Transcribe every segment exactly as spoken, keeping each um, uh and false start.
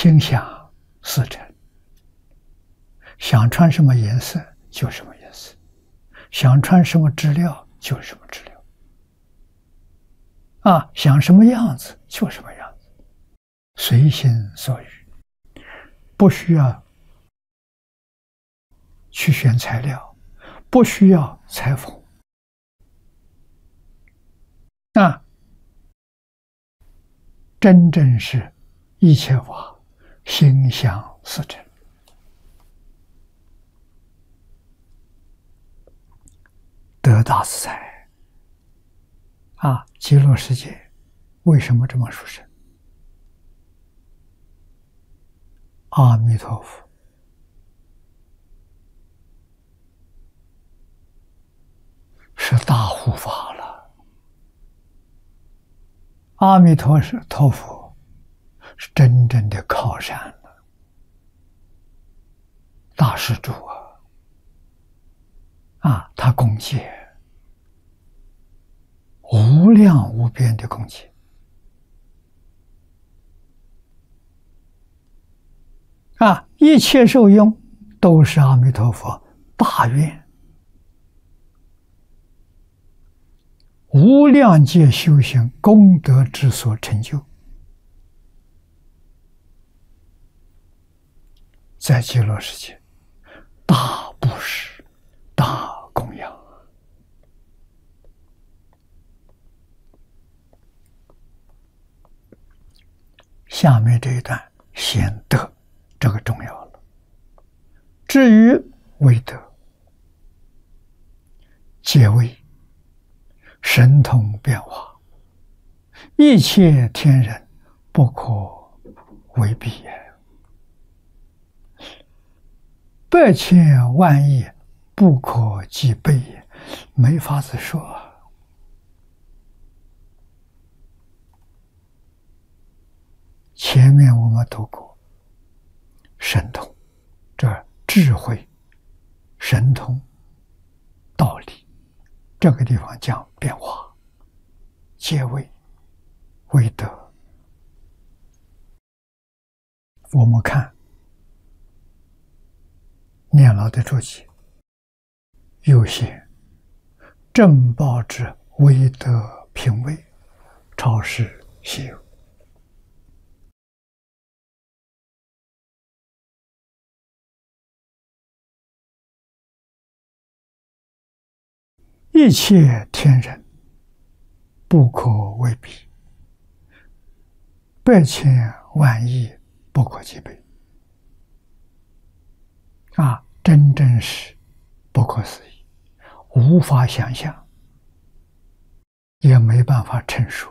心想事成，想穿什么颜色就什么颜色，想穿什么质料就什么质料，啊，想什么样子就什么样子，随心所欲，不需要去选材料，不需要裁缝，啊，真正是一切法心想事成。得大自在啊！极乐世界为什么这么殊胜？阿弥陀佛是大护法了，阿弥陀是陀佛是真正的靠山了，大施主啊！啊，他供给无量无边的供给啊，一切受用都是阿弥陀佛大愿无量界修行功德之所成就，在极乐世界大布施、大供养。下面这一段显德，这个重要了。至于为德，皆为神通变化，一切天人不可为比也，百千万亿不可计备也，没法子说。前面我们读过神通，这智慧、神通、道理，这个地方讲变化，皆为为德。我们看念老的注解，有些正报之为德品位，超世稀有。一切天人不可为比，百千万亿不可计备。啊，真正是不可思议，无法想象，也没办法陈述。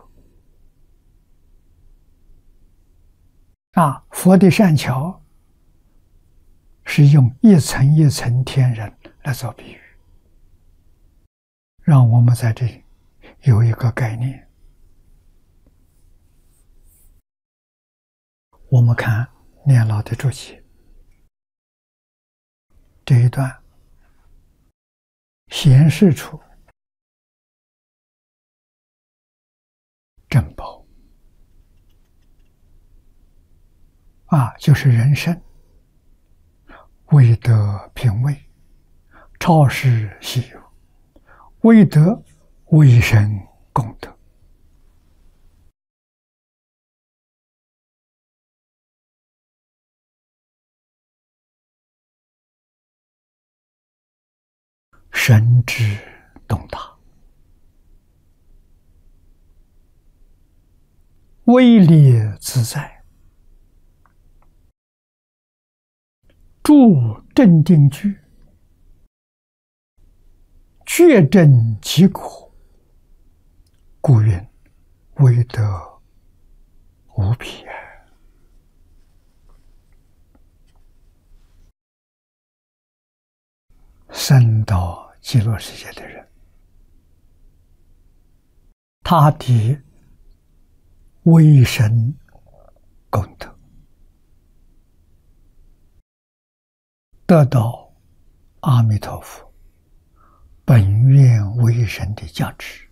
啊，佛的善巧是用一层一层天人来做比喻，让我们在这里有一个概念。我们看念老的注解，这一段显示出正报啊，就是人生为德品位，超世稀有，为德为神功德。神之洞大，威力自在，住正定居，确证其果，故云为德无比。生到极乐世界的人，他的为神功德得到阿弥陀佛本愿为神的加持，